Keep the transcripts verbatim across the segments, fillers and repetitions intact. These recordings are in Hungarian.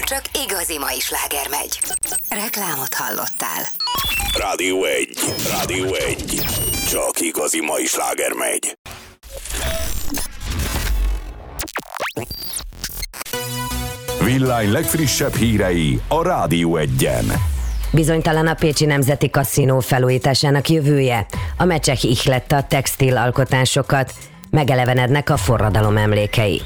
csak igazi mai sláger megy. Reklámot hallottál. Rádió egy. Rádió egy. Csak igazi mai sláger megy. Villány legfrissebb hírei a Rádió egyen. Bizonytalan a Pécsi Nemzeti Kaszinó felújításának jövője. A mecsek ihlette a textil alkotásokat, megelevenednek a forradalom emlékei.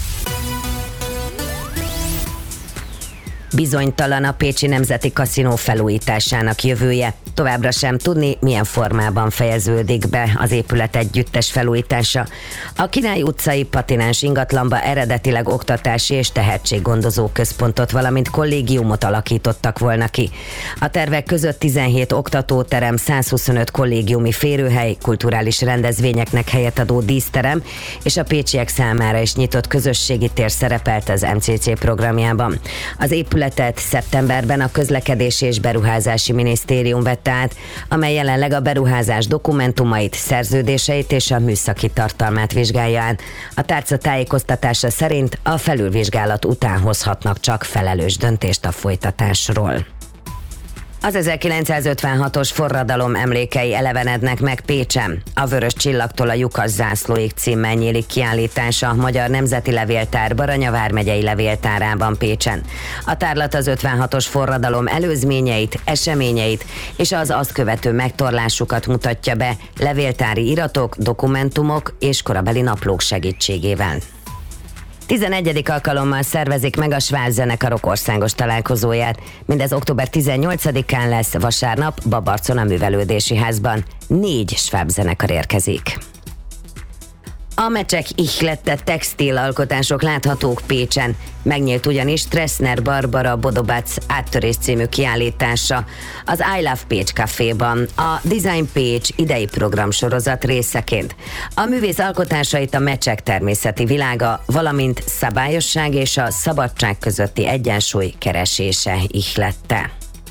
Bizonytalan a Pécsi Nemzeti Kaszinó felújításának jövője. Továbbra sem tudni, milyen formában fejeződik be az épület együttes felújítása. A Király utcai patináns ingatlanba eredetileg oktatási és tehetséggondozó központot, valamint kollégiumot alakítottak volna ki. A tervek között tizenhét oktatóterem, százhuszonöt kollégiumi férőhely, kulturális rendezvényeknek helyet adó díszterem és a pécsiek számára is nyitott közösségi tér szerepelt az em cé cé programjában. Az épületet szeptemberben a Közlekedési és Beruházási Minisztérium vett át, amely jelenleg a beruházás dokumentumait, szerződéseit és a műszaki tartalmát vizsgálja át. A tárca tájékoztatása szerint a felülvizsgálat után hozhatnak csak felelős döntést a folytatásról. Az ezerkilencszázötvenhatos forradalom emlékei elevenednek meg Pécsen. A Vörös Csillagtól a lyukas zászlóig címmel nyílik kiállítása a Magyar Nemzeti Levéltár Baranya vármegyei levéltárában Pécsen. A tárlat az ötvenhatos forradalom előzményeit, eseményeit és az azt követő megtorlásukat mutatja be levéltári iratok, dokumentumok és korabeli naplók segítségével. tizenegyedik alkalommal szervezik meg a Schwarz zenekarok országos találkozóját. Mindez október tizennyolcadikán lesz, vasárnap Babarcon a Művelődési Házban. Négy Schwab zenekar érkezik. A mecsek ihlette textil alkotások láthatók Pécsen. Megnyílt ugyanis Tressner Barbara Bodobac áttörés című kiállítása az I Love Pécs Caféban, a Design Pécs idei programsorozat részeként. A művész alkotásait a mecsek természeti világa, valamint szabályosság és a szabadság közötti egyensúly keresése ihlette.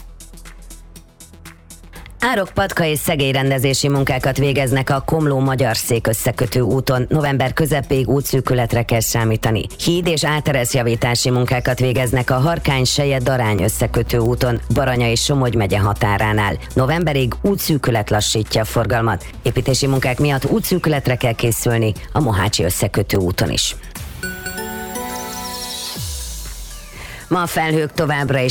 Árok, patka és szegélyrendezési munkákat végeznek a Komló-Magyar Szék összekötő úton. November közepéig útszűkületre kell számítani. Híd és áttereszjavítási munkákat végeznek a Harkány-Seje-Darány összekötő úton, Baranya és Somogy megye határánál. Novemberig útszűkület lassítja a forgalmat. Építési munkák miatt útszűkületre kell készülni a Mohácsi összekötő úton is. Ma a felhők továbbra is